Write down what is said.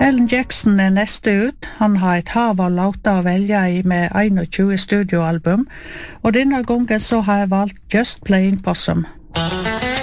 Alan Jackson neste ut. Han har et hav av låter å velge i med 21 studioalbum, og denne gangen så har jeg valgt Just Plain Possum.